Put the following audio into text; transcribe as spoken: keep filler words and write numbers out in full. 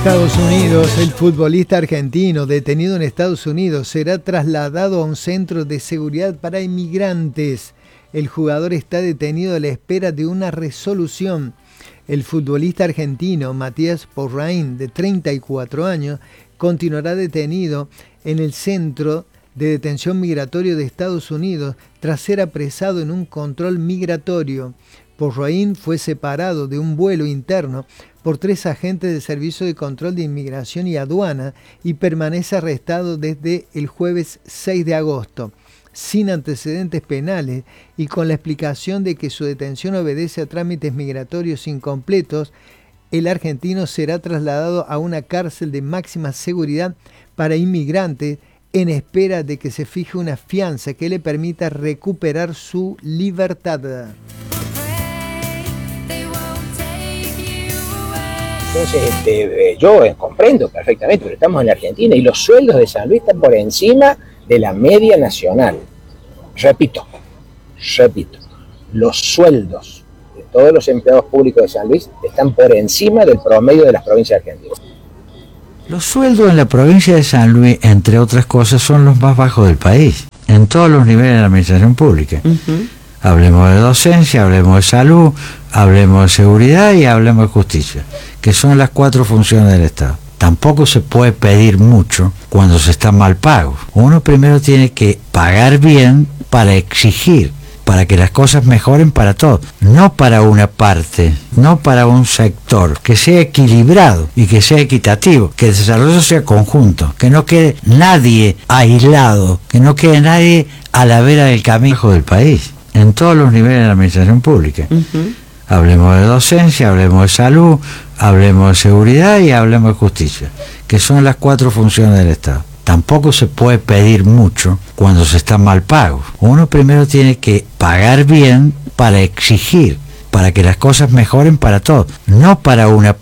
Estados Unidos, el futbolista argentino detenido en Estados Unidos será trasladado a un centro de seguridad para inmigrantes. El jugador está detenido a la espera de una resolución. El futbolista argentino Matías Porraín, de treinta y cuatro años, continuará detenido en el centro de detención migratorio de Estados Unidos tras ser apresado en un control migratorio. Porraín fue separado de un vuelo interno por tres agentes del Servicio de Control de Inmigración y Aduana y permanece arrestado desde el jueves seis de agosto, sin antecedentes penales y con la explicación de que su detención obedece a trámites migratorios incompletos. El argentino será trasladado a una cárcel de máxima seguridad para inmigrantes en espera de que se fije una fianza que le permita recuperar su libertad. Entonces, este, yo comprendo perfectamente, pero estamos en la Argentina y los sueldos de San Luis están por encima de la media nacional. Repito, repito, los sueldos de todos los empleados públicos de San Luis están por encima del promedio de las provincias argentinas. Los sueldos en la provincia de San Luis, entre otras cosas, son los más bajos del país, en todos los niveles de la administración pública. Uh-huh. Hablemos de docencia, hablemos de salud, hablemos de seguridad y hablemos de justicia, que son las cuatro funciones del Estado. Tampoco se puede pedir mucho cuando se está mal pago. Uno primero tiene que pagar bien para exigir, para que las cosas mejoren para todos, no para una parte, no para un sector, que sea equilibrado y que sea equitativo, que el desarrollo sea conjunto, que no quede nadie aislado, que no quede nadie a la vera del camino del país, en todos los niveles de la administración pública. Uh-huh. Hablemos de docencia, hablemos de salud, hablemos de seguridad y hablemos de justicia, que son las cuatro funciones del Estado. Tampoco se puede pedir mucho cuando se está mal pago. Uno primero tiene que pagar bien para exigir, para que las cosas mejoren para todos, no para una